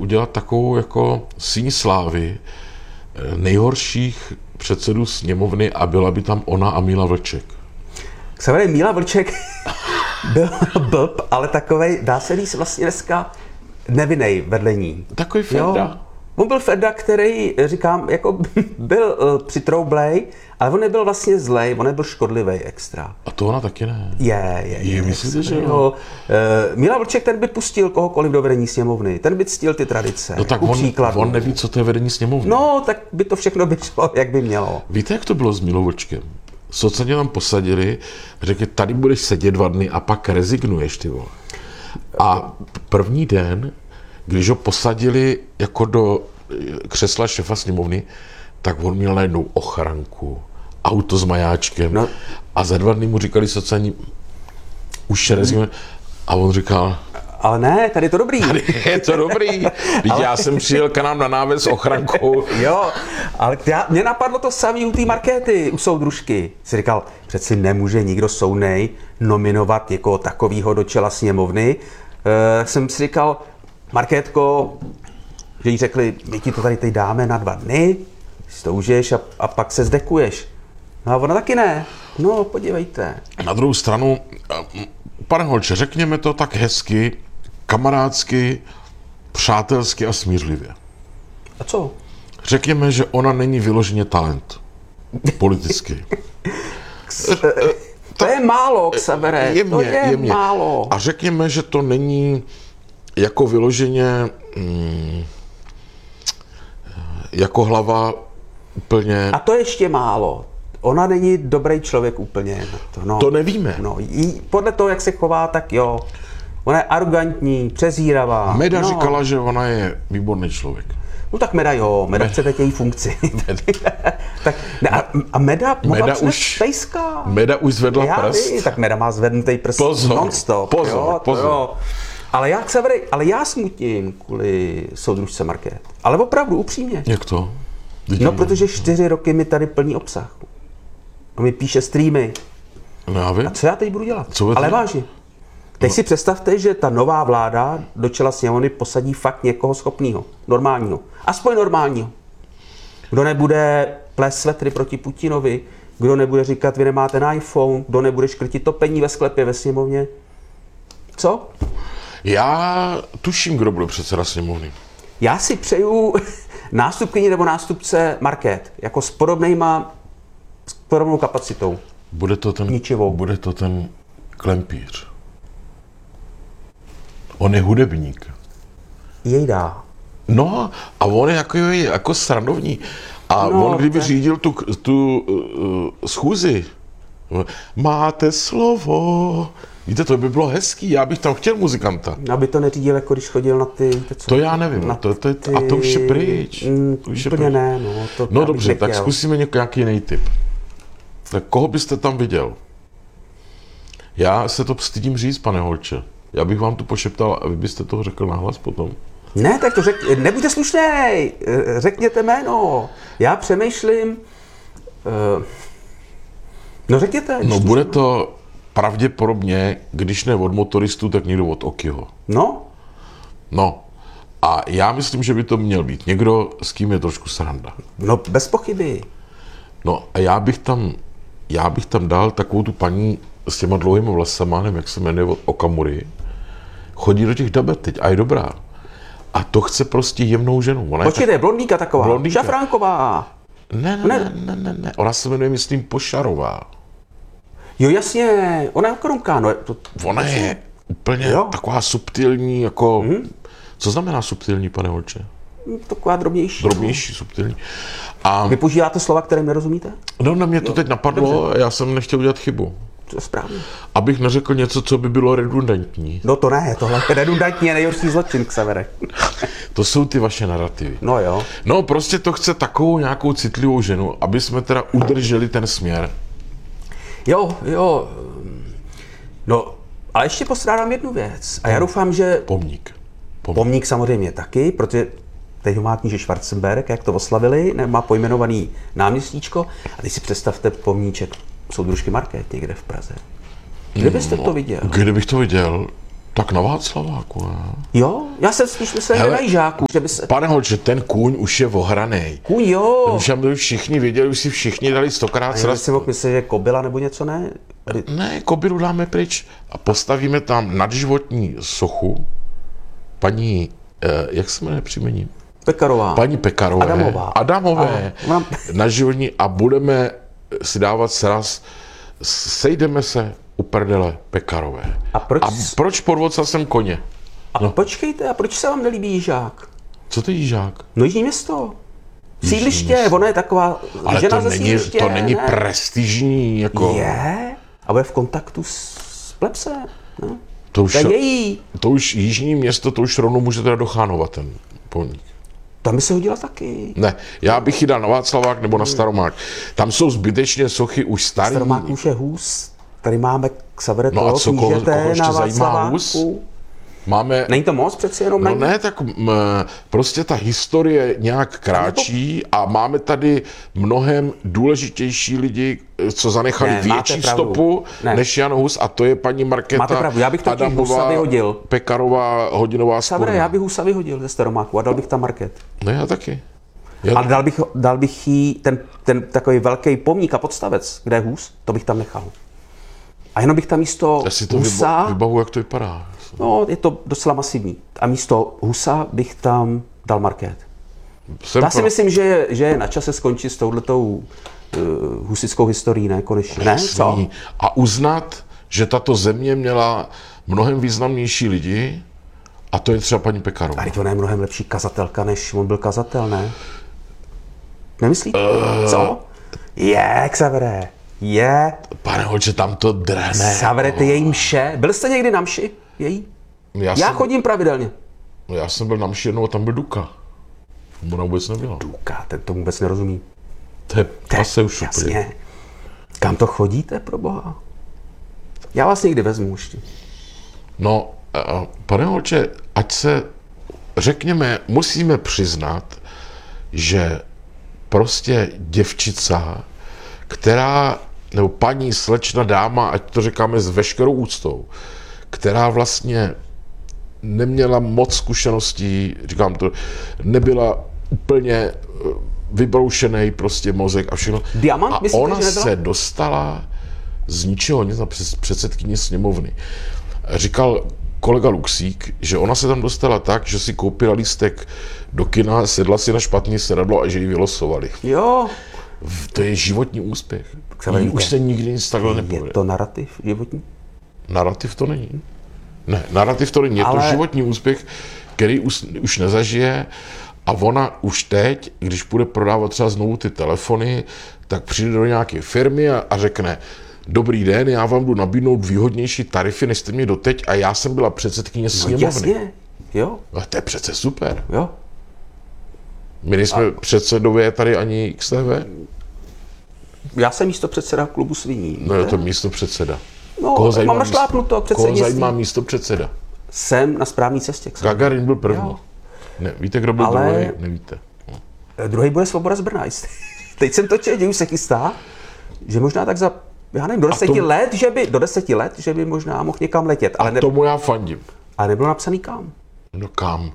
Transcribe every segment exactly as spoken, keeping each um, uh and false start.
udělat takovou jako síň slávy nejhorších předsedů sněmovny a byla by tam ona a Míla Vlček. Xaver, Míla Vlček byl blb, ale takovej, dá se říct vlastně dneska nevinnej vedle ní. Takový Ferda. Jo. On byl Ferda, který, říkám, jako byl uh, přitroublej, ale on nebyl vlastně zlej, on nebyl škodlivý extra. A to ona taky ne. Je, je, je. Je, myslíte, že jo? jo. Uh, Míla Vlček, ten by pustil kohokoliv do vedení sněmovny, ten by ctil ty tradice. No tak on, on neví, co to je vedení sněmovny. No, tak by to všechno běželo, jak by mělo. Víte, jak to bylo s Mílou Vlčkem? Socani tam posadili, řekli, tady budeš sedět dva dny a pak rezignuješ, ty vole. A první den, když ho posadili jako do křesla šefa sněmovny, tak on měl najednou ochranku, auto s majáčkem no. A za dva dny mu říkali socani, už rezignuje. A on říkal, ale ne, tady je to dobrý. Tady je to dobrý. Teď ale... já jsem přijel k nám na náves s ochrankou. Jo, ale já, mě napadlo to samý u té Markéty, u soudružky. Jsi říkal, přeci nemůže nikdo soudnej nominovat někoho takového do čela sněmovny. E, jsem si říkal, Markétko, že jí řekli, my ti to tady teď dáme na dva dny, stoužeš a, a pak se zdekuješ. No a ona taky ne. No, podívejte. Na druhou stranu, pane Holče, řekněme to tak hezky, kamarádsky, přátelsky a smířlivě. A co? Řekněme, že ona není vyloženě talent. Politicky. To je málo, Xavere, jemně, to je jemně. málo. A řekněme, že to není jako vyloženě mm, jako hlava úplně... A to ještě málo. Ona není dobrý člověk úplně. To, no. To nevíme. No, jí, podle toho, jak se chová, tak jo. Ona je arrogantní, přezíravá. Meda no. říkala, že ona je výborný člověk. No tak Meda jo, Meda chce teď její funkci. tak, ne, a, a Meda, Meda už, pejská. Meda už zvedla Já prst. Ví, tak Meda má zvednutý prst pozor, non-stop. Pozor, jo, pozor. Jo. Ale já, Xaver, ale já smutím kvůli soudružce Markéty. Ale opravdu, upřímně. Jak to? Teď no, protože čtyři roky mi tady plní obsah. On mi píše streamy. No, já vím. A co já teď budu dělat? Co ale vážně. Teď no. si představte, že ta nová vláda do čela sněmovny posadí fakt někoho schopného, normálního. Aspoň normálního. Kdo nebude plést svetry proti Putinovi, kdo nebude říkat, vy nemáte na iPhone, kdo nebude škrtit topení ve sklepě ve sněmovně. Co? Já tuším, kdo bude předseda sněmovny. Já si přeju nástupkyni nebo nástupce Markét, jako s podobnejma, s podobnou kapacitou. Bude to ten, Ničivou. Bude to ten Klempíř. On je hudebník. Jejda. No a on je jako, jako srandovní. A no, on kdyby tak... řídil tu, tu uh, schůzi, máte slovo. Víte, to by bylo hezký, já bych tam chtěl muzikanta. Aby to neřídil, jako když chodil na ty... To, co, to já nevím, to, to, ty, a to už je pryč. Mm, to už je úplně pryč. ne, no. To no dobře, tak zkusíme nějaký jiný typ. Tak koho byste tam viděl? Já se to stydím říct, pane Holče. Já bych vám to pošeptal a vy byste toho řekl nahlas potom. Ne, tak to řek, nebuďte slušnej, řekněte jméno. Já přemýšlím... Uh, no řekněte. No bude to pravděpodobně, když ne od motoristů, tak někdo od Okiho. No? No. A já myslím, že by to měl být někdo, s kým je trošku sranda. No bez pochyby. No a já bych tam, já bych tam dal takovou tu paní s těma dlouhými vlasama, nevím, jak se jmenuje, od Okamury. Chodí do těch dabet teď a je dobrá. A to chce prostě jemnou ženu. Ona Počkejte, tak... blondýka taková, blondýka. Šafránková. Ne, ne, ne, ne, ne, ne. Ona se jmenuje, myslím, Pošarová. Jo, jasně, ona je korunka, no. To... Ona je úplně jo. taková subtilní, jako... Hmm. Co znamená subtilní, pane Holče? Taková drobnější. Drobnější, no. Subtilní. A... Vy používáte slova, kterým nerozumíte? No, na mě to jo. teď napadlo, dobře. Já jsem nechtěl udělat chybu. To je správně. Abych neřekl něco, co by bylo redundantní. No to ne, tohle redundantní je nejhorší zločin, Xavere. To jsou ty vaše narrativy. No jo. No prostě to chce takovou nějakou citlivou ženu, aby jsme teda udrželi ten směr. Jo, jo. No, ale ještě postrádám jednu věc. A já doufám, že... Pomník. Pomník, Pomník samozřejmě taky, protože teď ho má kníže Schwarzenberg, jak to oslavili, má pojmenovaný náměstíčko. A teď si představte pomníček soudružky Markét někde v Praze. Kde byste no, to viděl? Kde bych to viděl? Tak na Václaváku, ne? Jo, já jsem spíš myslel, že na Jižáku, že by se... Pane Holče, ten kůň už je ohranej. Kůň, jo. Ten už aby všichni věděli, už si všichni dali stokrát Já sraz. si mohl myslet, že kobila nebo něco, ne? Aby... Ne, kobylu dáme pryč a postavíme tam nadživotní sochu paní, eh, jak se jmenuje příjmení? Pekarová. Paní Pekarové. Adamová. Adamové. Ano. Na životní a budeme si dávat sraz, sejdeme se u prdele Pekarové. A proč, A proč podvodca jsem koně? a no. počkejte, a proč se vám nelíbí Jižák? Co to je Jižák? No Jižní město. Sídliště, město. ona je taková Ale žena to ze není, sídliště. to není ne? prestižní, jako... Je, a bude v kontaktu s, s plebsem. No. To už, To je její. to už Jižní město, to už rovnou může teda dochánovat ten pomník. Tam by se hodila taky. Ne, já bych ji dal na Václavák nebo na Staromák. Tam jsou zbytečně sochy už starý. Staromák už je hůz. Tady máme Xavere No a co, koho- knížete koho ještě na zajímá hůz? Václaváku. Máme... Není to moc přeci jenom? No není? ne, tak m, prostě ta historie nějak kráčí a máme tady mnohem důležitější lidi, co zanechali Ne, máte větší pravdu. stopu Ne. než Jan Hus a to je paní Markéta Máte pravdu, já bych totiž Husa Adamová, vyhodil. Pekarová, Hodinová Xavere, Sporná. já bych Husa vyhodil ze Staromáku a dal bych tam market. No já taky. Já... Ale dal bych, dal bych jí ten, ten takový velký pomník a podstavec, kde je hůz, to bych tam nechal. A jenom bych tam místo Já si to Husa, vyba- vybavu, jak to vypadá. no je to docela masivní, a místo Husa bych tam dal market. Jsem Já si pro- myslím, že je, že je na čase skončit s touhletou uh, husickou historií, ne? Konečně. Ne? Co? Jasný. A uznat, že tato země měla mnohem významnější lidi a to je třeba paní Pekarová. A teď ona je mnohem lepší kazatelka, než on byl kazatel, ne? Nemyslíte? Uh... Co? Je, Xavere. Je. Pane Holče, tam to drhne. Xavere, ty její mše. Byl jste někdy na mši? Její? Já, Já jsem, chodím pravidelně. já jsem byl na mši jednou a tam byl Duka. Ona vůbec nebyla. Duka, ten to vůbec nerozumí. To jease už úplně. Jasně. Kam to chodíte, pro boha? Já vás někdy vezmu ještě. No, uh, pane Holče, ať se, řekněme, musíme přiznat, že prostě děvčica, která, nebo paní, slečna, dáma, ať to říkáme s veškerou úctou, která vlastně neměla moc zkušeností, říkám to, nebyla úplně vybroušený prostě mozek a všechno. Diamant, a myslíte, ona že nebyla? se dostala z ničeho nic na předsedkyně sněmovny. Říkal kolega Luxík, že ona se tam dostala tak, že si koupila lístek do kina, sedla si na špatný sedadlo a že ji vylosovali. Jo. To je životní úspěch. se Jí víte. už se nikdy nic takhle Je nepovede. to narrativ životní? Narrativ to není. Ne, narrativ to není. Je Ale- to životní úspěch, který už, už nezažije a ona už teď, když bude prodávat třeba znovu ty telefony, tak přijde do nějaké firmy a, a řekne: dobrý den, já vám jdu nabídnout výhodnější tarify, než jste mě doteď a já jsem byla předsedkyně No sněmovny. jasně. Jo, A to je přece super. jo. My nejsme a... předsedové tady ani X T V. Já jsem místo předseda klubu Sviní. No je to místo předseda. No, mám našlápnuto Koho předsednictví. zajímá místo předseda? Jsem na správné cestě. Ksavere. Gagarin byl první. Jo. Ne, víte, kdo byl Ale- druhý? Nevíte. No. Druhý bude Svoboda z Brna. Teď jsem to četl, že už se chystá, že možná tak za, já nevím, do deseti to- let, že by, do deseti let, že by možná mohl někam letět, ale, ne, Tomu já fandím. ale nebylo napsaný kam. No kam?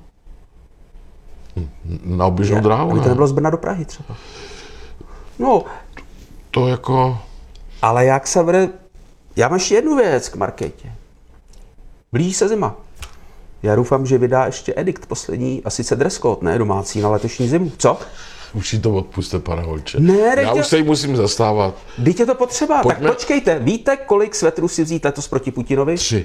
Hm, Na oběžnou dráhu, Aby to ne? nebylo z Brna do Prahy třeba. No, To jako... ale jak se vede, já mám ještě jednu věc k Markétě. Blíží se zima. Já doufám, že vydá ještě edikt poslední, a sice dress code, ne domácí, na letošní zimu. Co? Už si to odpuste, pane Holče. Ne, Já nechtěl- už se jí musím zastávat. Vždyť je to potřeba. Pojďme. Tak počkejte, víte, kolik svetrů si vzít letos proti Putinovi? Tři.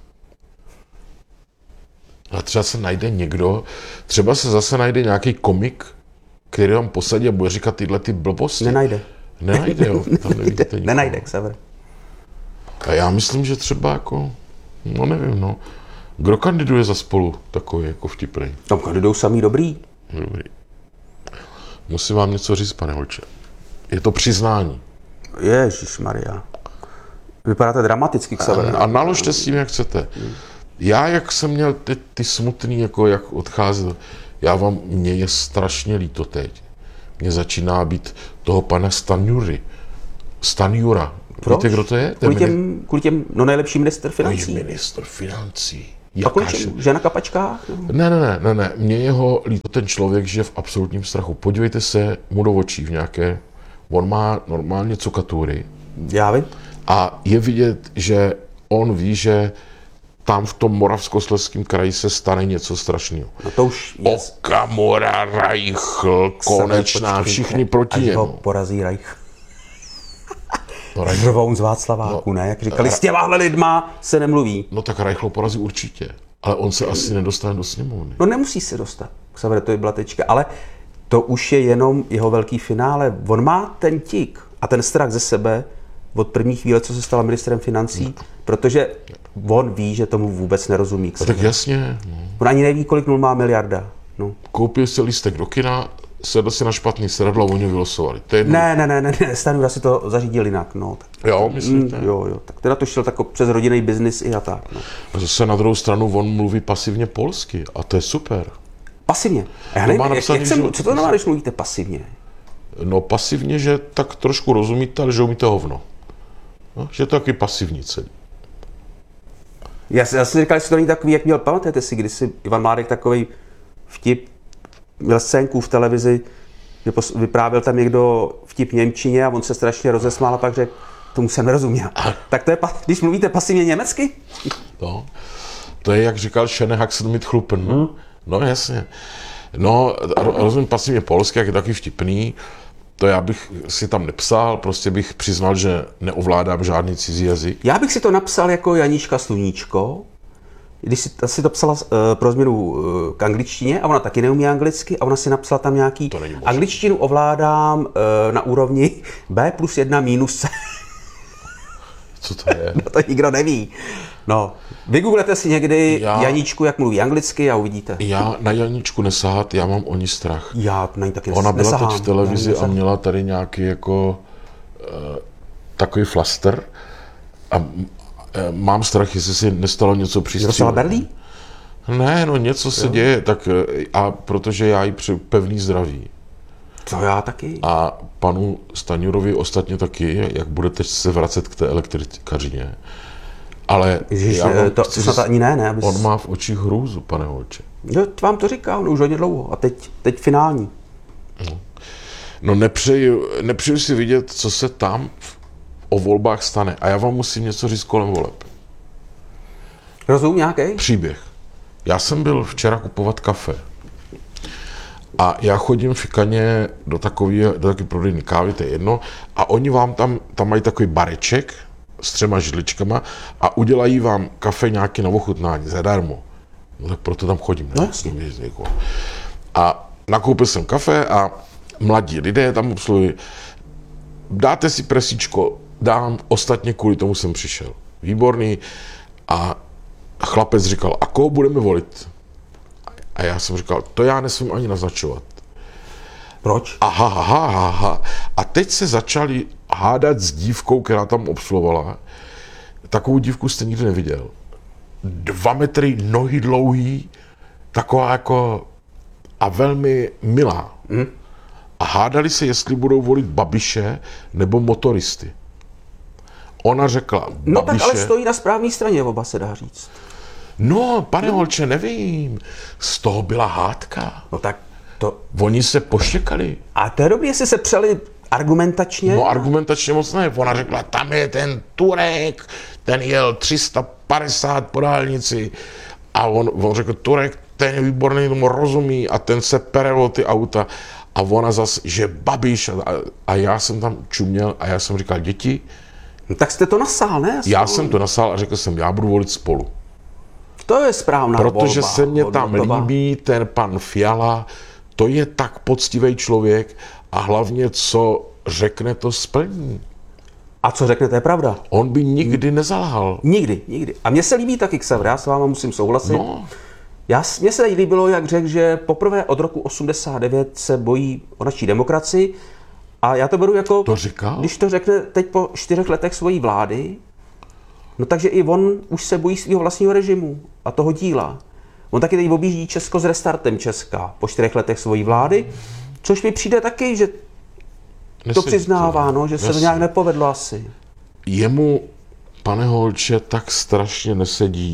A třeba se najde někdo, třeba se zase najde nějaký komik, který vám posadí a bude říkat tyhle ty blbosti. Nenajde. Nenajde, jo. Tam nevidíte nikoho. Nenajde, Xaver. A já myslím, že třeba jako, no nevím, no. Kdo kandiduje za Spolu takový jako vtipnej? Tam kandidují samý dobrý. Dobrý. Musím vám něco říct, pane Holče. Je to přiznání. Ježišmarja. Vypadáte dramaticky, Xaver. A naložte s tím, jak chcete. Já, jak jsem měl ty, ty smutný, jako jak odcházel, já vám, mně je strašně líto teď. Mně začíná být toho pana Stanjury. Stanjura. Proč? Víte, kdo to je? Kvůli Ten těm, kvůli těm, no nejlepší minister ministr, financí. ministr financí. Jaká Že na kapačkách? Ne, ne, ne, ne, ne. Mně jeho líto ten člověk, že je v absolutním strachu. Podívejte se mu do očí v nějaké, on má normálně cukatury. Já vím. A je vidět, že on ví, že tam v tom Moravskoslezském kraji se stane něco strašného. No to už je... Okamura, Reichl, Konečná, všichni proti němu. němu. Až ho porazí Reich. No, Reich... Řvoun z Václaváku, no, ne? Jak říkali, s těmahle lidma se nemluví. No tak Reichl porazí určitě, ale on se asi nedostane do sněmovny. No nemusí se dostat, Xaver, to je byla tečka, ale to už je jenom jeho velký finále. On má ten tik a ten strach ze sebe od první chvíle, co se stala ministrem financí, no. Protože on ví, že tomu vůbec nerozumí. No, tak jasně. No. On ani neví, kolik nul má miliarda. No. Koupil si lístek do kina, sedl si na špatný sedadlo a oni vylosovali. Ne, ne, ne, ne, ne, Stanjura si to zařídil jinak. No. Jo, myslíte? Mm, jo, jo, tak teda to šel tako přes rodinný biznis i a tak. No. A zase na druhou stranu on mluví pasivně polsky a to je super. Pasivně? A já nevím, jak, jak jsem, co to znamená, když mluvíte pasivně? No pasivně, že tak trošku rozumíte, ale že umíte hovno. No, že to je taky pasivní celý. Já, já jsem říkal, že to není takový, jak měl, pamatujete si, když si Ivan Mládek takovej vtip, měl scénku v televizi, že vyprávěl tam někdo vtip v němčině a on se strašně rozesmál a pak řekl, tomu jsem nerozuměl. Tak to je, když mluvíte pasivně německy? No, to je, jak říkal Schöne Haxen mit Chlupen. Hmm. No jasně. No, rozumím pasivně polsky, jak je taky vtipný. To já bych si tam nepsal, prostě bych přiznal, že neovládám žádný cizí jazyk. Já bych si to napsal jako Janíčka Sluníčko, když si, si to psala uh, pro změnu uh, k angličtině a ona taky neumí anglicky a ona si napsala tam nějaký angličtinu ovládám uh, na úrovni B plus jedna minus C. Co to je? No to nikdo neví. No, vygooglete si někdy já, Janíčku, jak mluví anglicky a uvidíte. Já na Janíčku nesahat, já mám o ní strach. Já na ní taky nesahám. Ona byla teď v televizi a měla tady nějaký jako uh, takový flaster a uh, mám strach, jestli si nestalo něco přistřihu. Dostala berlí? Ne, no něco se jo. děje, tak a protože já jí přeju pevný zdraví. To já taky. A panu Stanjurovi ostatně taky, jak budete se vracet k té elektrikařině. Ale Ježiš, já vám, to snad ani ne, ne? Abys... On má v očích hrůzu, pane Holče. Jo, vám to říká, on už hodně dlouho a teď, teď finální. No, no nepřeju, nepřeju si vidět, co se tam o volbách stane. A já vám musím něco říct kolem voleb. Rozum nějaký? Příběh. Já jsem byl včera kupovat kafe. A já chodím fikaně do takové do takové prodejny kávy, to je jedno. A oni vám tam, tam mají takový bareček s třema židličkama a udělají vám kafe nějaký na ochutnání zadarmo. No tak proto tam chodím. No, jasně. A nakoupil jsem kafe a mladí lidé tam obsluhují. Dáte si presíčko, dám, ostatně kvůli tomu jsem přišel. Výborný. A chlapec říkal, a koho budeme volit? A já jsem říkal, to já nesmím ani naznačovat. Proč? Aha, aha, aha. A teď se začali hádat s dívkou, která tam obsluhovala. Takovou dívku jste nikdy neviděl. Dva metry nohy dlouhý, taková jako a velmi milá. Hmm. A hádali se, jestli budou volit Babiše nebo motoristy. Ona řekla Babiše. No tak ale stojí na správné straně, oba se dá říct. No, pane no. Holče, nevím. Z toho byla hádka. No tak to... Oni se poštěkali. A té době, jestli se přeli argumentačně? No argumentačně moc ne. Ona řekla, tam je ten Turek, ten jel tři sta padesát po dálnici. A on, on řekl, Turek, ten je výborný, tomu rozumí a ten se pere o ty auta. A ona zas, že Babiš. A, a já jsem tam čuměl a já jsem říkal, děti. No tak jste to nasál, ne? Já jsem to nasál a řekl jsem, já budu volit Spolu. To je správná Protože volba, se mně tam hodnotová. líbí ten pan Fiala, to je tak poctivý člověk a hlavně, co řekne, to splní. A co řekne, to je pravda. On by nikdy nezalhal. Nikdy, nikdy. A mně se líbí taky Xaver, já s váma musím souhlasit. No. Já, mně se líbilo, jak řekl, že poprvé od roku osmdesát devět se bojí o naší demokracii a já to beru jako, To říkal? když to řekne teď po čtyřech letech svojí vlády, no takže i on už se bojí svého vlastního režimu a toho díla. On taky teď objíždí Česko s restartem Česka po čtyřech letech svojí vlády, což mi přijde taky, že Nesedí to přiznává, no, že se Jasně. to nějak nepovedlo asi. Jemu, pane Holče, tak strašně nesedí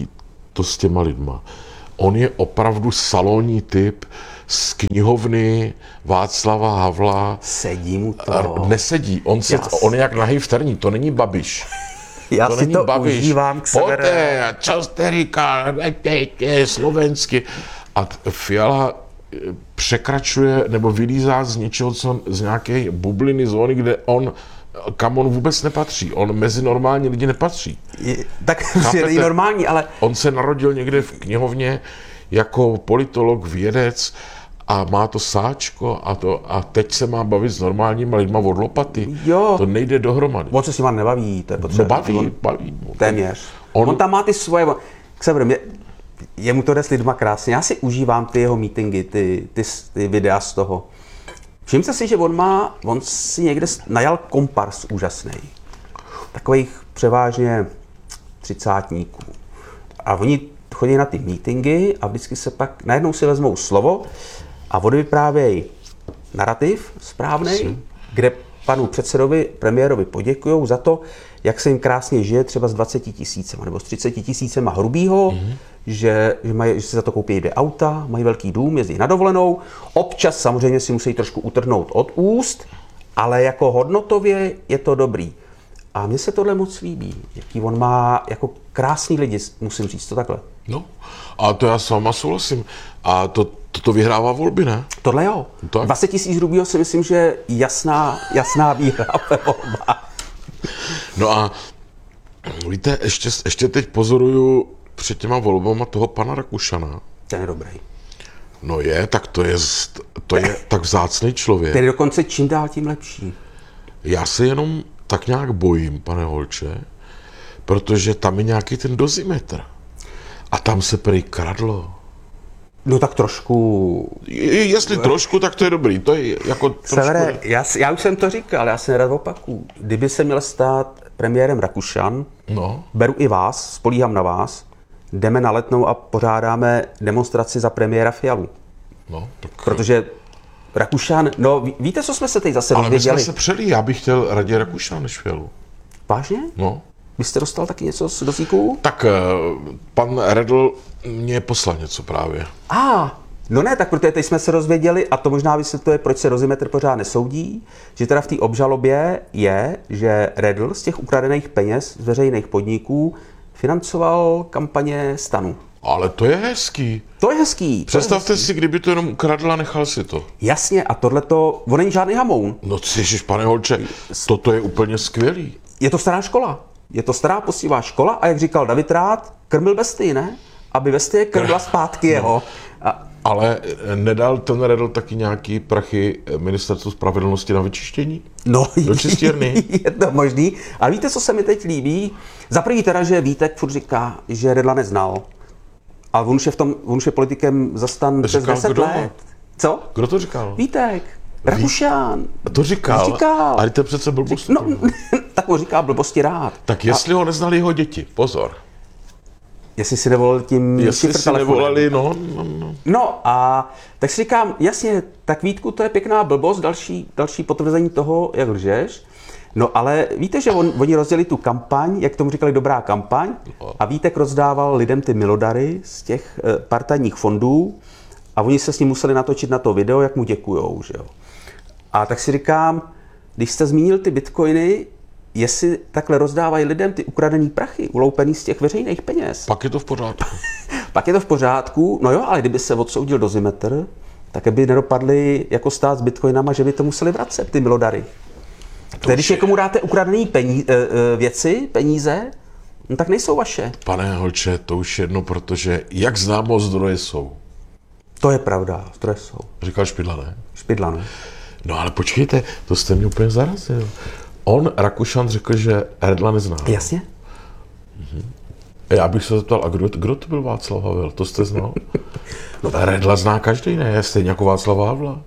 to s těma lidma. On je opravdu salonní typ z knihovny Václava Havla. Sedí mu to. Nesedí, on, se, on je jak nahý v terní, to není Babiš. Já to si není to Babiš. užívám k severe. Poté, čo jste říkal, slovensky. A t- Fiala překračuje nebo vylízá z něčeho, co, z nějaké bubliny, zóny, kde on, kam on vůbec nepatří. On mezi normální lidi nepatří. Je, tak je není normální, ale... On se narodil někde v knihovně jako politolog, vědec a má to sáčko a, to, a teď se má bavit s normálníma lidma od lopaty. Jo. To nejde dohromady. On se s nima nebaví, to je potřeba. No baví, on, baví. Téměř. On, on tam má ty svoje... K severu, je, jemu to jde s lidma krásně. Já si užívám ty jeho meetingy, ty, ty, ty videa z toho. Všimte si, že on má, on si někde najal kompars úžasný. Takových převážně třicátníků. A oni chodí na ty meetingy a vždycky se pak najednou si vezmou slovo a oni vyprávějí narrativ správnej, kde panu předsedovi, premiérovi poděkujou za to, jak se jim krásně žije třeba s dvaceti tisícema nebo s třiceti tisícema hrubýho, mm-hmm. že, že, mají, že si za to koupí dvě auta, mají velký dům, jezdí na dovolenou. Občas samozřejmě si musí trošku utrhnout od úst, ale jako hodnotově je to dobrý. A mně se tohle moc líbí, jaký on má jako krásný lidi, musím říct to takhle. No, a to já s váma souhlasím. A to, to, to vyhrává volby, ne? Tohle jo. Tak. dvacet tisíc hrubýho si myslím, že jasná, jasná výhra ve volbách. No a víte, ještě, ještě teď pozoruju před těma volbama toho pana Rakušana. Ten je dobrý. No je, tak to je, to je tak vzácný člověk. Ten je dokonce čím dál tím lepší. Já se jenom tak nějak bojím, pane Holče, protože tam je nějaký ten dozimetr. A tam se prý kradlo. No tak trošku... Je, jestli trošku, tak to je dobrý. To je jako trošku... Severe, já, já už jsem to říkal, já se nerad opakuju. Kdyby se měl stát premiérem Rakušan, no. beru i vás, spolíhám na vás, jdeme na Letnou a pořádáme demonstraci za premiéra Fialu. No, tak... Protože Rakušan, no ví, víte, co jsme se teď zase Ale dozvěděli? my jsme se přeli, já bych chtěl raději Rakušana než Fialu. Vážně? No. Vy jste dostal taky něco z dozíků? Tak pan Redl mě poslal něco právě. A, ah, no ne, tak protože teď jsme se dozvěděli, a to možná vysvětluje, proč se Dozimetr pořád nesoudí, že teda v té obžalobě je, že Redl z těch ukradených peněz z veřejných podniků financoval kampaně STANu. Ale to je hezký. To je hezký. Představte je hezký. si, kdyby to jenom ukradl a nechal si to. Jasně, a tohleto, on není žádný hamoun. No ježiš, pane Holče, toto je úplně skvělý. Je to stará škola. Je to stará poctivá škola a jak říkal David Rád, krmil besty, ne? Aby bestie krmila zpátky jeho. A... Ale nedal ten Redl taky nějaký prachy ministerstvu spravedlnosti na vyčištění? No, do čistírny? Je to možný. Ale víte, co se mi teď líbí? Za první teda, že Vítek furt říká, že Redla neznal. Ale on už je, v tom, on už je politikem zastan přes deset kdo? let. Co? Kdo to říkal? Vítek. Rakušan. To říkal? říkal. Ale to je přece blbost. No, tak on říká blbosti rád. Tak jestli a... ho neznali jeho děti, pozor. Jestli si nevolali tím Jestli si nevolali, no, no, no. No a tak si říkám, jasně, tak Vítku, to je pěkná blbost, další, další potvrzení toho, jak lžeš. No ale víte, že on, oni rozdělili tu kampaň, jak tomu říkali, dobrá kampaň, a Vítek rozdával lidem ty milodary z těch e, partajních fondů a oni se s ním museli natočit na to video, jak mu děkujou, že jo. A tak si říkám, když jste zmínil ty bitcoiny, jestli takhle rozdávají lidem ty ukradený prachy, uloupený z těch veřejných peněz. Pak je to v pořádku. Pak je to v pořádku, no jo, ale kdyby se odsoudil Dozimetr, tak by nedopadli jako stát s bitcoinama, že by to museli vracet, ty milodary. Tedy když někomu dáte ukradený peníze, věci, peníze, no tak nejsou vaše. Pane Holče, to už jedno, protože jak známo, zdroje jsou. To je pravda, zdroje jsou. Říkal Špidla, ne? Špidla, ne? No ale počkejte, to jste mě úplně zarazil. On, Rakušan, řekl, že Redla nezná. Jasně. Mhm. Já bych se zeptal, a kdo, kdo to byl Václav Havel? To jste znal? No, Redla zná každý, ne? Stejně jako Václav Havla.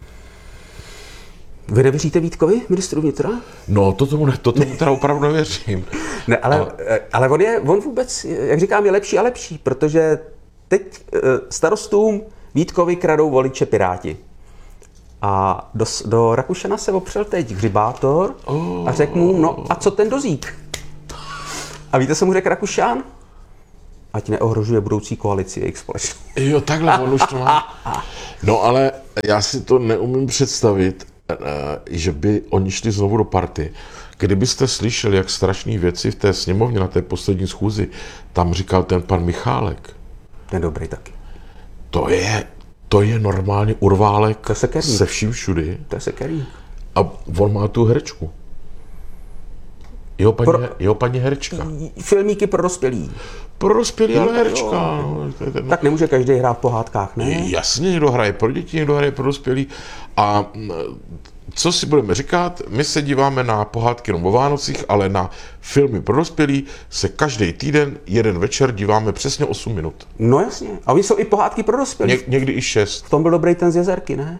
Vy nevěříte Vítkovi, ministru vnitra? No, to tomu, ne, to tomu teda opravdu nevěřím. Ne, ale, ale... ale on, je, on vůbec, jak říkám, je lepší a lepší, protože teď starostům Vítkovi kradou voliče Piráti. A do, do Rakušana se opřel teď hřibátor a řekl mu, no a co ten Dozík? A víte, co mu řekl Rakušan? ať neohrožuje budoucí koalici jejich společnost. Jo, takhle, on už to má. No ale já si to neumím představit, že by oni šli znovu do party. Kdybyste slyšeli, jak strašné věci v té sněmovně na té poslední schůzi, tam říkal ten pan Michálek. Ten dobrý taky. To je, to je normálně urválek To je sekerník. se vším všudy. To je sekerník. A on má tu herečku. Jeho paní, Pro- jeho paní herečka. Filmíky pro dospělí. Pro dospělý, ale jo. herečka. No, to je ten- Tak nemůže každý hrát v pohádkách, ne? Jasně, někdo hraje pro děti, někdo hraje pro dospělí. A mm, co si budeme říkat, my se díváme na pohádky jenom o Vánocích, ale na filmy pro dospělí se každý týden, jeden večer díváme přesně osm minut. No jasně. A oni jsou i pohádky pro dospělí. Ně, někdy i šest. V tom byl dobrý ten z Jezerky, ne?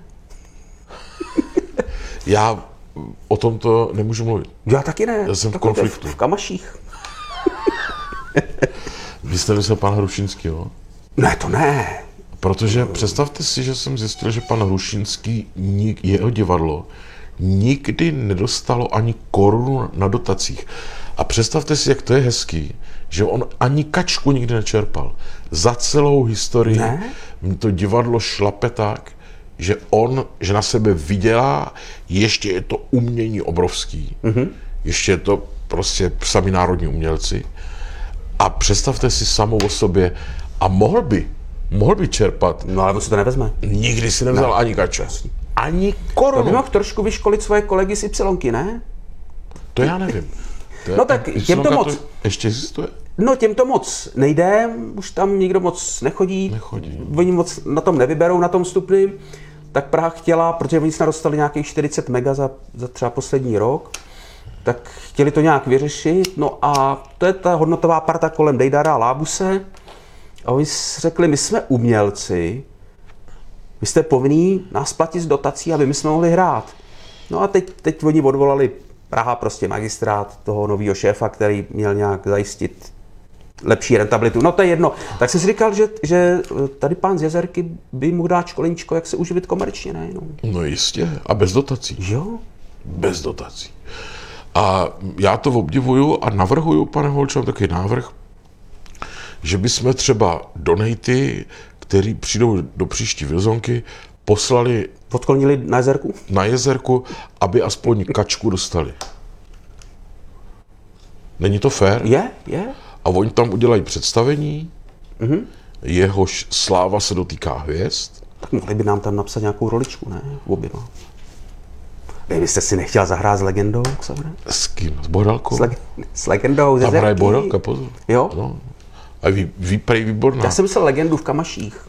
Já o tomto nemůžu mluvit. Já taky ne. Já jsem v Takový to je konfliktu. V Kamaších. Vy jste myslel pana Hrušínského? Ne, to ne. Protože představte si, že jsem zjistil, že pan Hrušínský, nik- jeho divadlo, nikdy nedostalo ani korunu na dotacích. A představte si, jak to je hezký, že on ani kačku nikdy nečerpal. Za celou historii Ne? to divadlo šlape tak, že on, že na sebe vydělá, ještě je to umění obrovský. Mm-hmm. Ještě je to prostě sami národní umělci. A představte si samou o sobě, a mohl by, mohl by čerpat. No ale on se to nevezme. Nikdy si nevzal ani kača. Ani To by korunu. mohl trošku vyškolit svoje kolegy z Ypsilonky, ne? To já nevím. To je, No tak Ypsilonka těm to moc- ještě existuje? No těm to moc nejde, už tam nikdo moc nechodí. Nechodí. Oni moc na tom nevyberou, na tom vstupným. Tak Praha chtěla, protože oni snad dostali nějakých čtyřicet mega za, za třeba poslední rok, tak chtěli to nějak vyřešit. No a to je ta hodnotová parta kolem Dejdara a Lábuse. A oni si řekli, my jsme umělci, vy jste povinní nás platit z dotací, aby my jsme mohli hrát. No a teď, teď oni odvolali Praha, prostě magistrát toho nového šéfa, který měl nějak zajistit lepší rentabilitu. No to je jedno. Tak jsem si říkal, že, že tady pán z Jezerky by mu dát školeníčko, jak se uživit komerčně, ne? No. No jistě. A bez dotací. Jo? Bez dotací. A já to obdivuju a navrhuju, pane Holčo, takový návrh, že bychom třeba donaty, který přijdou do příští Vilzonky, poslali Odklonili na Jezerku? na Jezerku, aby aspoň kačku dostali. Není to fér? Je, je. A oni tam udělají představení, mm-hmm. jehož sláva se dotýká hvězd. Tak mohli by nám tam napsat nějakou roličku, ne? Oběma. Vy byste si nechtěl zahrát s legendou, Xavre? S kým? S Bohdalkou? S, leg- s legendou z Tam hraje Jezerky. Bohdalka, pozor. Jo? No. A ví, ví prej výborná. Já jsem myslel legendu v Kamaších.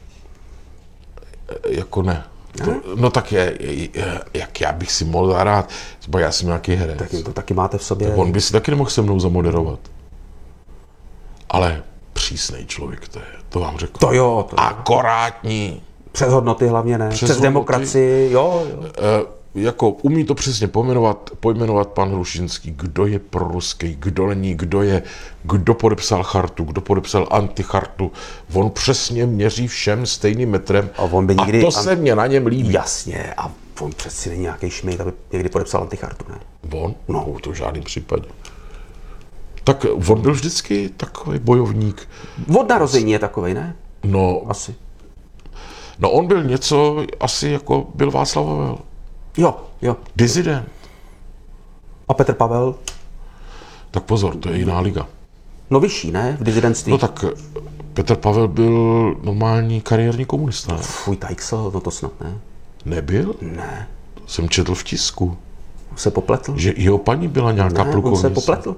Jako ne. To, no tak je, je, je, jak já bych si mohl zahrát, třeba já jsem nějaký herec. Tak to taky máte v sobě. On by si taky nemohl se mnou zamoderovat. Ale přísnej člověk to je, to vám řeknu. To jo, to jo. Akorátní. Přes hodnoty hlavně ne. Přes Přes, hodnoty. demokracii, jo, jo. E, jako umí to přesně pojmenovat, pojmenovat pan Hrušínský, kdo je proruský, kdo není, kdo je, kdo podepsal chartu, kdo podepsal antichartu. On přesně měří všem stejným metrem A on by a nikdy- to a- se mě na něm líbí. Jasně, a on přeci není nějaký šmejt, aby někdy podepsal antichartu, ne? On? No, to v žádném případě. Tak on byl vždycky takový bojovník. Od narození je takovej, ne? No, Asi. no on byl něco, asi jako byl Václav Havel. Jo, jo. Dizident. A Petr Pavel? Tak pozor, to je jiná liga. No vyšší, ne? V dizidentství. No tak Petr Pavel byl normální kariérní komunista. Ne? Fuj, Tajksel, no to snad ne. Nebyl? Ne. Jsem četl v tisku, On se popletl. že jeho paní byla nějaká Ne, on plukovnice. se popletl.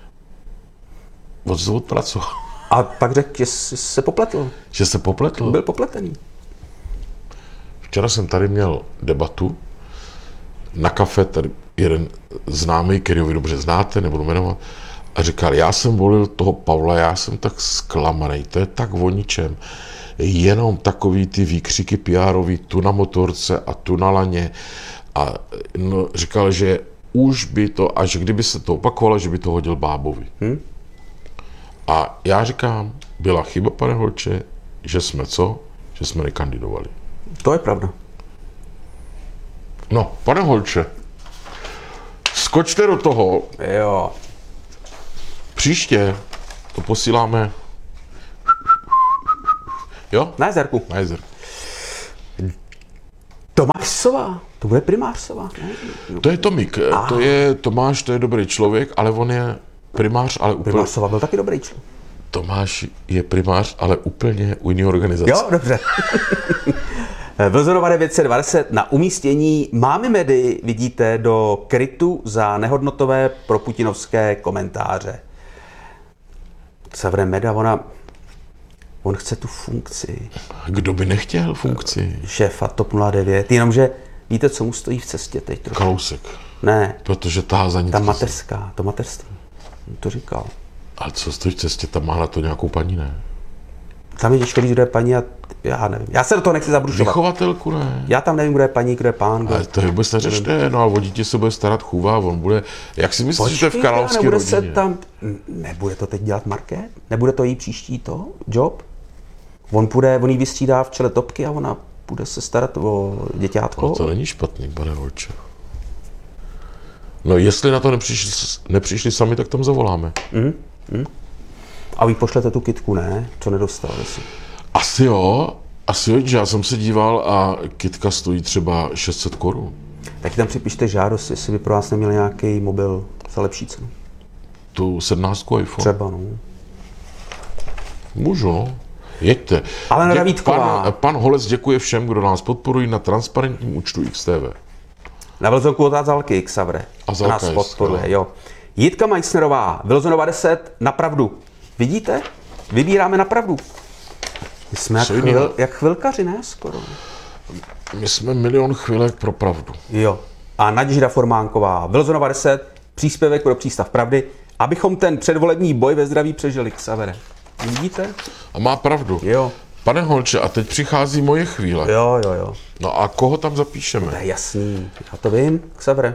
On se odpracoval. A pak řekl, že se popletl. Že se popletl. Byl popletený. Včera jsem tady měl debatu na kafe, tady jeden známý, který vy dobře znáte, nebudu jmenovat, a říkal, já jsem volil toho Pavla, já jsem tak zklamaný, to je tak o ničem. Jenom takový ty výkřiky P R-ový, tu na motorce a tu na laně. A no, říkal, že už by to, až kdyby se to opakovalo, že by to hodil Bábovi. Hm? A já říkám, byla chyba, pane Holče, že jsme co? Že jsme nekandidovali. To je pravda. No, pane Holče, skočte do toho. Jo. Příště to posíláme Jo? Na Jezerku. Na Jezerku. Tomáš Sova, to bude primář Sova, ne? To je Tomík, Ah. to je Tomáš, to je dobrý člověk, ale on je primář, ale úplně... Primář Sova byl taky dobrý člověk. Tomáš je primář, ale úplně u jiné organizace. Jo, dobře. Vlzonova devět set dvacet na umístění Mámy Medy vidíte do krytu za nehodnotové proputinovské komentáře. Xaver Meda, ona, on chce tu funkci Kdo by nechtěl funkci? šéfa TOP nula devět, jenomže víte, co mu stojí v cestě teď? Trochu? Kalousek. Ne, Protože tahá za nic. ta mateřská, to mateřství. On to říkal. A co stojí v cestě, tam má na to nějakou paní, ne? Tam je těžko říct, kdo je paní a já nevím. Já se do toho nechci zabrušovat. Vychovatelku, ne? Já tam nevím, kdo je paní, kdo je pán. Kdo... Ale to vůbec neřešte, no a o dítě se bude starat chůva, on bude, jak si myslíš, že to je v královské nebude rodině? se tam, nebude to teď dělat Market? Nebude to jí příští to, job? On půjde, on jí vystřídá v čele topky a ona bude se starat o děťátko? No to není špatný, pane Holče. No jestli na to nepřišli, nepřišli sami, tak tam zavoláme. Mm, mm. A vy pošlete tu kytku, ne? Co nedostali si? Asi jo, asi jo, že já jsem se díval a kytka stojí třeba šest set korun. Tak tam připište žádost, jestli by pro vás neměl nějaký mobil za lepší cenu. Tu sedmnáctku iPhone. Třeba, no. Můžu, no. Jeďte. Ale Dě- Vítková. pan, pan Holec děkuje všem, kdo nás podporují na transparentním účtu X T V. Na Vlzonku od Zalky, Xavre. A Zalka nás je podporuje, skvělá. jo. Jitka Meissnerová, Vlzonova deset, na pravdu. Vidíte? Vybíráme na pravdu. My jsme jak, Co jiného? chvil, jak chvilkaři, ne? Skoro. My jsme milion chvilek pro pravdu. Jo. A Naděžda Formánková, Vlzonova deset, příspěvek pro přístav pravdy, abychom ten předvolební boj ve zdraví přežili, Xavere. Vidíte? A má pravdu. Jo. Pane Holče, a teď přichází moje chvíle. Jo, jo, jo. No a koho tam To zapíšeme? je jasný. Já to vím, Xavere.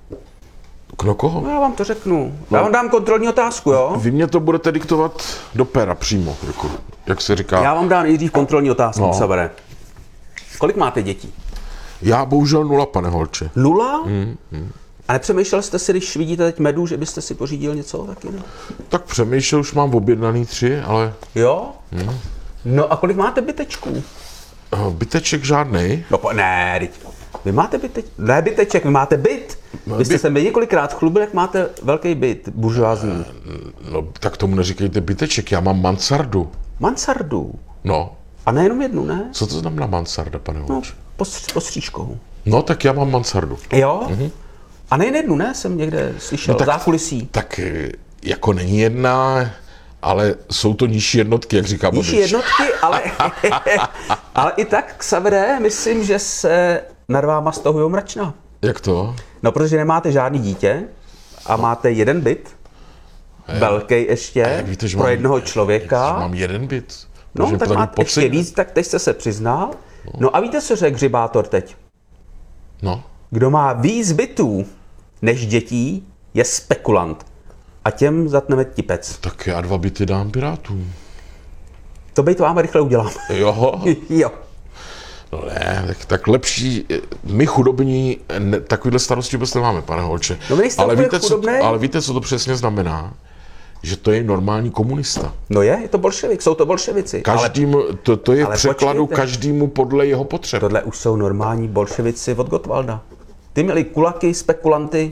No koho? No, já vám to řeknu. Já vám dám kontrolní otázku, jo? Vy mě to budete diktovat do pera přímo, jako, jak se říká. Já vám dám nejdřív kontrolní otázku, No. Xavere. Kolik máte dětí? Já bohužel nula, pane Holče. Nula? Hmm, hmm. A nepřemýšlel jste si, když vidíte teď Medu, že byste si pořídil něco taky, ne? Tak přemýšlel, už mám objednaný tři, ale Jo? Hmm. No a kolik máte bytečků? uh, byteček žádnej. No po, ne, teď. Vy máte byteček, ne byteček, vy máte byt. Vy jste byt. se mi několikrát chlubil, jak máte velký byt, buržoázní. No tak tomu neříkejte byteček, já mám mansardu. Mansardu. No, A nejenom jednu, ne? co to znamená mansarda, pane No, Holče? postř- postříčkou. No tak já mám mansardu. Jo? Mm-hmm. A nejen jednu, ne? Jsem někde slyšel. No, tak- zákulisí. Tak eh, jako není jedna, ale jsou to nižší jednotky, jak říká Nižší Babiš. jednotky, ale, ale i tak, Xavere, myslím, že se nad váma stahujou mračna. Jak to? No, protože nemáte žádný dítě a máte jeden byt, velký ještě, Jak víte, že pro mám, jednoho člověka. Že mám jeden byt. No, Protože tak tady máte ještě pocit- víc, tak teď jste se přiznal. No a víte, co řekl Hřibátor teď? No, Kdo má víc bytů než dětí, je spekulant. A těm zatneme tipec. tak já dva byty dám Pirátům. To byt vám rychle udělám. Jo, Jo. no ne, tak, tak lepší, my chudobní ne, takovýhle starosti vůbec nemáme, pane Holče. No, vy nejste ale, úplně víte, co, chudobnej. ale víte, co to přesně znamená? Že to je normální komunista. No je, je to bolševik, jsou to bolševici. Ale Každému, to, to je v ale překladu počkejte. každému podle jeho potřeb. tohle už jsou normální bolševici od Gottwalda. Ty měli kulaky, spekulanty.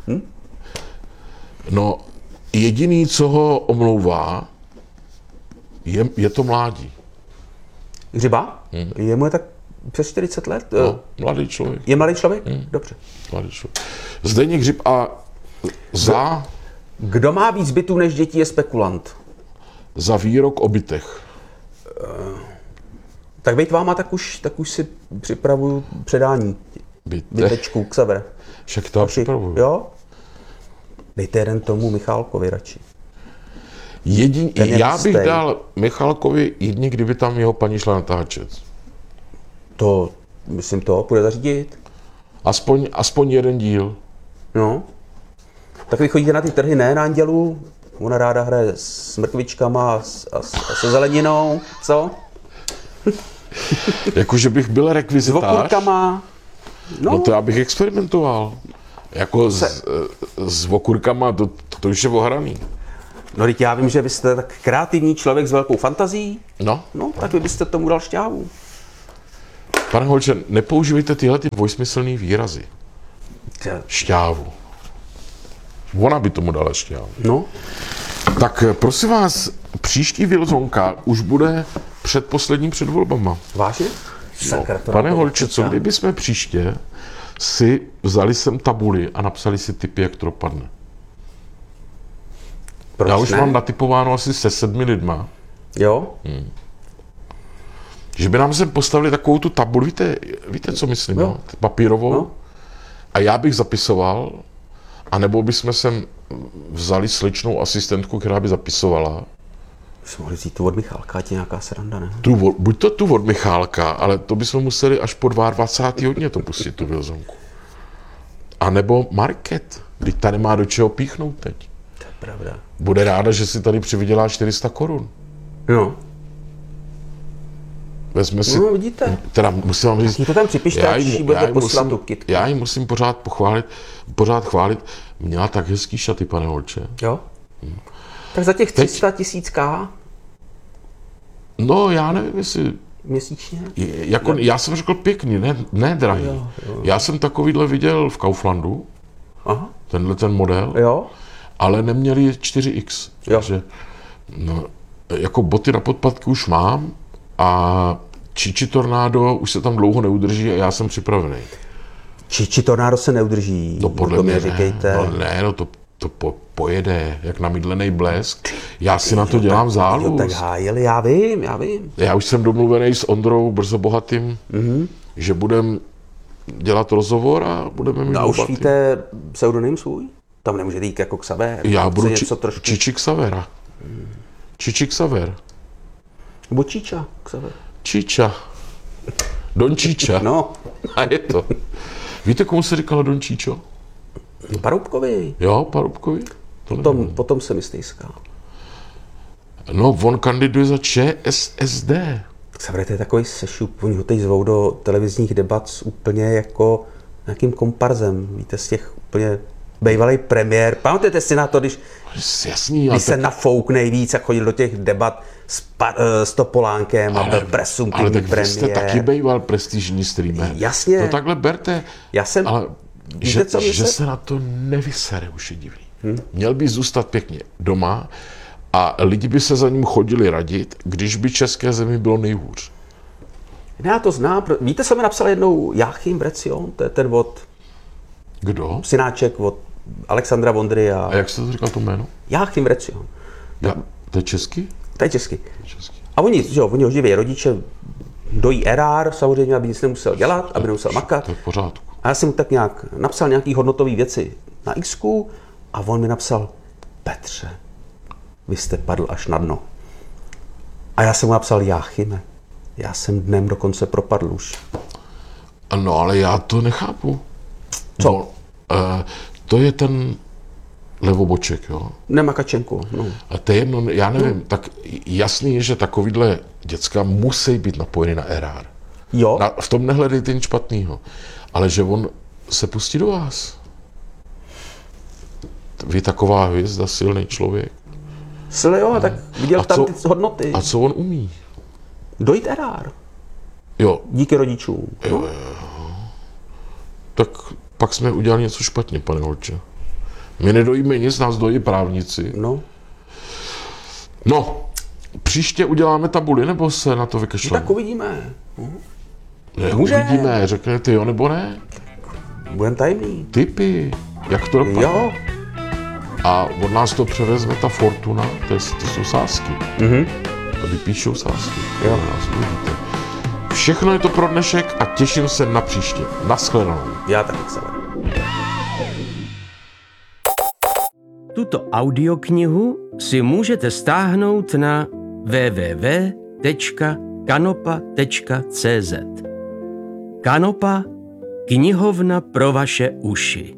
No, jediný, co ho omlouvá, je, je to mládí. Hřiba? Hmm. Je mu je tak přes čtyřicet let? No, mladý člověk. Je mladý člověk? Hmm. Dobře. Mladý člověk. Zdeněk Hřib a za, Kdo má víc bytů než dětí, je spekulant. za výrok o bytech. Tak bejt váma, tak už, tak už si připravuju předání Bytech. bytečků k Xavere. Však to já připravuju. Jo? Dejte jeden tomu Michálkovi radši. Jedin, Ten je já bych hustej. dal Michalkovi jedně, kdyby tam jeho paní šla natáčet. To, myslím, to půjde zařídit. Aspoň, aspoň jeden díl. No. Tak vy chodíte na ty trhy, ne, na Andělu? Ona ráda hraje s mrkvičkama a, s- a, s- a se zeleninou, co? Jakože bych byl S rekvizitář. okurkama. No, No to já bych experimentoval. Jako s, s okurkama, to, to už je ohraný. No, teď já vím, že vy jste tak kreativní člověk s velkou fantazí. No. No, tak vy byste tomu dal šťávu. Pane Holče, nepoužívejte tyhle ty dvojsmyslný výrazy. Šťávu. Ona by tomu dala šťávu. No. Tak prosím vás, příští Wilsonka už bude před posledním před volbama. Vážně? No, pane Holče, co kdyby jsme příště si vzali sem tabuli a napsali si tipy, jak to dopadne? Proč Já už ne? mám natypováno asi se sedmi lidma. Jo? Hmm. Že by nám sem postavili takovou tu tabuli, víte, víte co myslím, no? Papírovou. No. A já bych zapisoval, anebo bychom sem vzali sličnou asistentku, která by zapisovala. Bychom mohli vzít tu od Michálka, ať je nějaká sranda, ne? Tu, buď to tu od Michálka, ale to bychom museli až po dvacátém hodině to pustit, tu Wilsonku. A nebo Market, když tady má do čeho píchnout teď. To je pravda. Bude ráda, že si tady přivydělá čtyři sta korun. No. Vezme si... No, vidíte. Teda musím vám říct... to tam připište, já až jí, budete já jí posílat musím, tu kytku. Já ji musím pořád pochválit, pořád chválit. Měla tak hezký šaty, pane Holče. Jo? Hmm. Tak za těch tři sta tisíc ká? No, já nevím, jestli... Měsíčně? Jako, já jsem řekl pěkný, ne, ne drahý. Jo, jo. Já jsem takovýhle viděl v Kauflandu. Aha. Tenhle ten model. Jo. Ale neměli čtyři iks. Takže, no, jako boty na podpatky už mám a Čiči Tornado už se tam dlouho neudrží a já jsem připravený. Čiči Tornado se neudrží, no, podle to mě mě říkejte. No ne, no to, to po, pojede, jak namydlený blesk. Já si na to dělám zálusk. Tak hájili, já vím, já vím. Já už jsem domluvený s Ondrou Brzo Bohatým, mm-hmm. že budeme dělat rozhovor a budeme mít. No a už víte pseudonym svůj? Tam nemůžete jít jako Xaver. Já budu či, trošku... Čiči Xavera. Hmm. Čiči Xaver. Nebo Číča Xaver. Číča. Don Číča. No. A je to. Víte, komu se říkalo Don Číčo? Paroubkovi. Jo, Paroubkovi. Potom, potom se mi stýská. No, on kandiduje za ČSSD. Xaver, to je takový sešup, oni ho teď zvou do televizních debat s úplně jako nějakým komparzem. Víte, z těch úplně bývalý premiér. Pamatujete si na to, když, Jasný, když se tak... nafouk nejvíc a chodil do těch debat s, pa, s Topolánkem a byl presumtivní ale tak premiér. vy jste taky býval prestižní streamer. Jasně. No takhle berte. Já jsem... Ale víte, že, co že se... se na to nevysere, už je divný. Hmm? Měl by zůstat pěkně doma a lidi by se za ním chodili radit, když by české zemi bylo nejhůř. Já to znám. Víte, co mi napsal jednou Jáchym Brecion? To je ten od... Kdo? Synáček od Alexandra Vondry a... A jak jste to říkal to jméno? Jáchym Brecion. Ja, to je český? To je český. To je český. A oni, že jo, oni ho živí rodiče, dojí erár, samozřejmě, aby nic nemusel dělat, aby nemusel makat. To je v pořádku. A já jsem mu tak nějak napsal nějaký hodnotové věci na Xku a on mi napsal: Petře, vy jste padl až na dno. A já jsem mu napsal: Jáchyme, já jsem dnem dokonce propadl už. No, ale já to nechápu. Co? No, uh, to je ten levoboček, jo? Nemakačenku, no. A to je jedno, já nevím, no. Tak jasný je, že takovýhle děcka musí být napojeny na erár. Jo. Na, v tom nehledejte nic špatného. Ale že on se pustí do vás. Vy taková hvězda, silný člověk. Sile, jo, tak viděl tam ty hodnoty. A co on umí? Dojít erár. Jo. Díky rodičům. Jo, no. jo. Tak pak jsme udělali něco špatně, pane Holče. My nedojíme nic, nás dojí právníci. No. No, příště uděláme tabuli, nebo se na to vykašleme? Tak uvidíme. Uh. Ne, uvidíme, řeknete jo nebo ne? Budem tajemný. Tipy, jak to dopadne. Jo. A od nás to převezme ta Fortuna, to, je, to jsou sázky. Mhm. Tady píšou sázky. Jo. Nás uvidíte. Všechno je to pro dnešek a těším se na příště. Naschledanou. Já taky se. Tuto audioknihu si můžete stáhnout na w w w tečka kanopa tečka c z. Kanopa, knihovna pro vaše uši.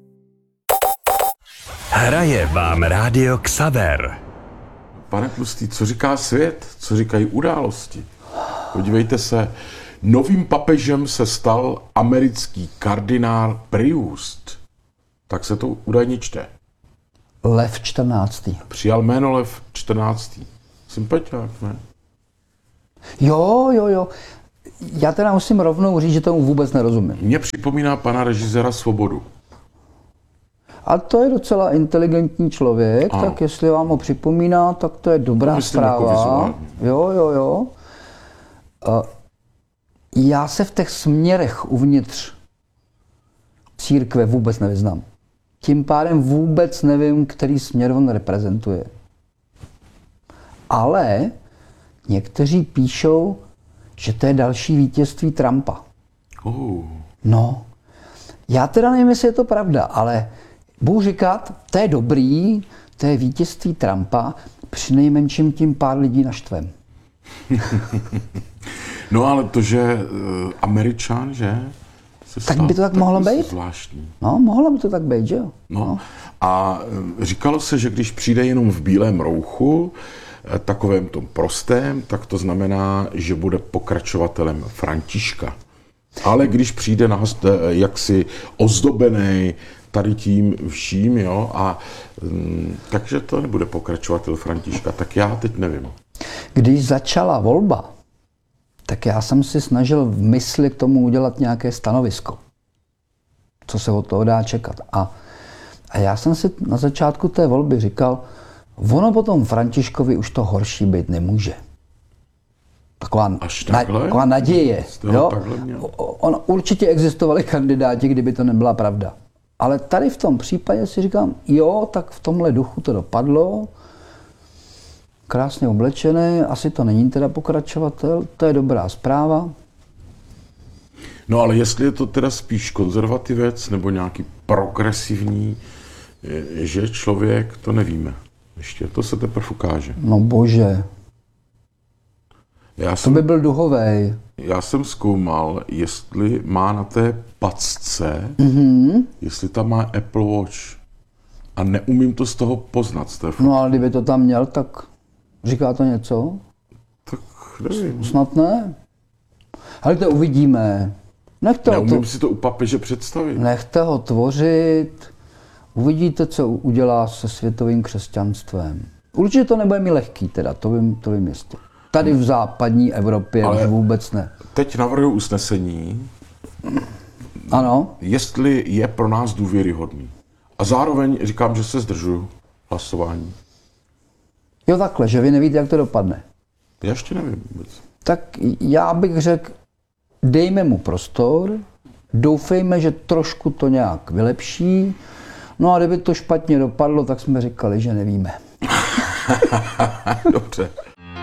Hraje vám Rádio Xaver. Pane Tlustý, co říká svět? Co říkají události? Podívejte se, novým papežem se stal americký kardinál Priust. Tak se to údajně čte. Lev čtrnáctý. Přijal jméno Lev čtrnáctý. Sympatiák, ne? Jo, jo, jo. Já teda musím rovnou říct, že tomu vůbec nerozumím. Mně připomíná pana režiséra Svobodu. A to je docela inteligentní člověk, Ano. tak jestli vám ho připomíná, tak to je dobrá To myslím jako zpráva. vizuálně. Jo, jo, jo. A já se v těch směrech uvnitř církve vůbec nevyznám. Tím pádem vůbec nevím, který směr on reprezentuje. Ale někteří píšou, že to je další vítězství Trumpa. Uh. No, já teda nevím, jestli je to pravda, ale budu říkat, to je dobrý, to je vítězství Trumpa, přinejmenším tím pár lidí naštvem. No ale to, že uh, Američan, že? Se Tak stal by to tak mohlo takový být? Zvláštní. No, mohlo by to tak být, že jo? No. A uh, říkalo se, že když přijde jenom v bílém rouchu, eh, takovém tom prostém, tak to znamená, že bude pokračovatelem Františka. Ale když přijde na host, eh, jaksi ozdobený tady tím vším, jo, a mm, takže to nebude pokračovatel Františka, tak já teď nevím. Když začala volba, tak já jsem si snažil v mysli k tomu udělat nějaké stanovisko. Co se od toho dá čekat. A, a já jsem si na začátku té volby říkal, ono potom Františkovi už to horší být nemůže. Taková, Až na, takhle? taková naděje. Jste ho Jo? takhle měl? O- On, určitě existovali kandidáti, kdyby to nebyla pravda. Ale tady v tom případě si říkám, jo, tak v tomhle duchu to dopadlo. Krásně oblečený, asi to není teda pokračovatel, to je dobrá zpráva. No ale jestli je to teda spíš konzervativec nebo nějaký progresivní, je- že člověk, to nevíme. Ještě to se teprve ukáže. No bože, Já to jsem, by byl duhovej. já jsem zkoumal, jestli má na té pacce, mm-hmm. jestli tam má Apple Watch. A neumím to z toho poznat, z té fotky. No ale kdyby to tam měl, tak říká to něco? Tak nevím. Snad ne. Ale to uvidíme. Nechte ho, Neumím to, si to u papeže představit. nechte ho tvořit. Uvidíte, co udělá se světovým křesťanstvem. Určitě to nebude mi lehký, teda, to vím, to vím jistě. Tady v západní Evropě Ale- už vůbec ne. Teď navrhuji usnesení, Ano, jestli je pro nás důvěryhodný. A zároveň říkám, že se zdržuju hlasování. jo takhle, že vy nevíte, jak to dopadne. Já ještě nevím vůbec. Tak já bych řekl, dejme mu prostor, doufejme, že trošku to nějak vylepší, no a kdyby to špatně dopadlo, tak jsme říkali, že nevíme. Dobře.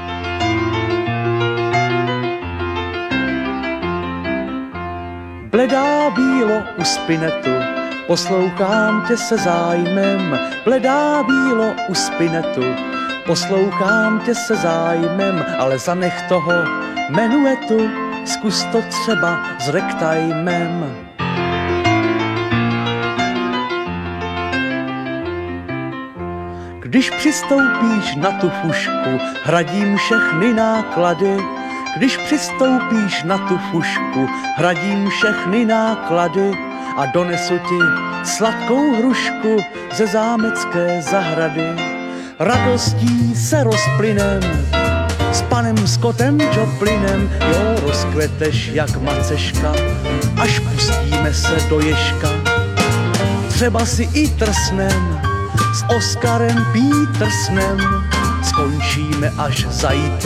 Bledá bílo u spinetu, poslouchám tě se zájmem. Bledá bílo u spinetu, poslouchám tě se zájmem, ale zanech toho menuetu, zkus to třeba s rektajmem. Když přistoupíš na tu fušku, hradím všechny náklady. Když přistoupíš na tu fušku, hradím všechny náklady a donesu ti sladkou hrušku ze zámecké zahrady. Radostí se rozplynem s panem Scottem Joplinem, jo, rozkveteš jak maceška, až pustíme se do ježka. Třeba si i trsnem s Oskarem Petersonem, skončíme až zajtra.